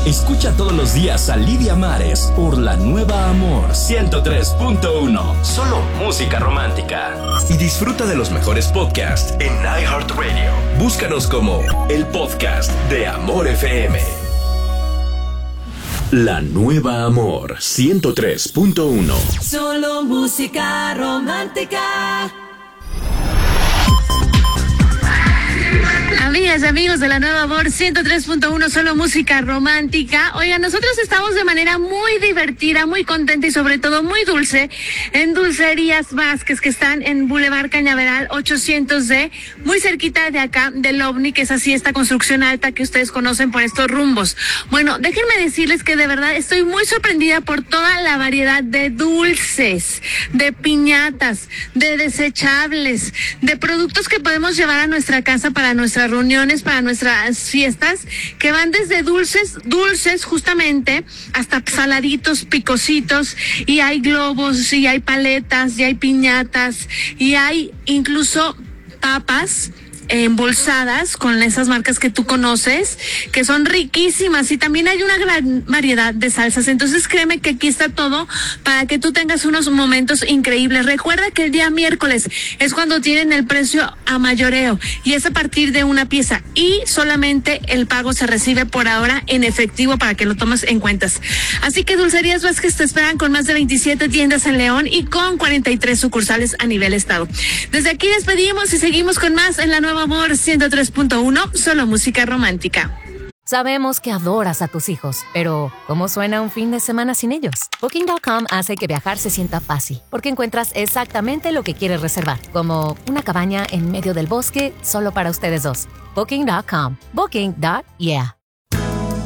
Escucha todos los días a Lidia Mares por La Nueva Amor 103.1. Solo música romántica. Y disfruta de los mejores podcasts en iHeartRadio. Búscanos como el podcast de Amor FM. La Nueva Amor 103.1. Solo música romántica. Amigas, amigos de La Nueva Amor 103.1, solo música romántica. Oigan, nosotros estamos de manera muy divertida, muy contenta y sobre todo muy dulce en Dulcerías Vázquez, que están en Boulevard Cañaveral 800D, muy cerquita de acá del OVNI, que es así esta construcción alta que ustedes conocen por estos rumbos. Bueno, déjenme decirles que de verdad estoy muy sorprendida por toda la variedad de dulces, de piñatas, de desechables, de productos que podemos llevar a nuestra casa para nuestras reuniones, para nuestras fiestas, que van desde dulces justamente, hasta saladitos, picositos, y hay globos, y hay paletas, y hay piñatas, y hay incluso papas embolsadas con esas marcas que tú conoces, que son riquísimas, y también hay una gran variedad de salsas. Entonces créeme que aquí está todo para que tú tengas unos momentos increíbles. Recuerda que el día miércoles es cuando tienen el precio a mayoreo, y es a partir de una pieza, y solamente el pago se recibe por ahora en efectivo para que lo tomes en cuentas. Así que Dulcerías Vázquez te esperan con más de 27 tiendas en León y con 43 sucursales a nivel estado. Desde aquí despedimos y seguimos con más en La Nueva Amor 103.1, solo música romántica. Sabemos que adoras a tus hijos, pero ¿cómo suena un fin de semana sin ellos? Booking.com hace que viajar se sienta fácil, porque encuentras exactamente lo que quieres reservar, como una cabaña en medio del bosque solo para ustedes dos. Booking.com. Booking.yeah.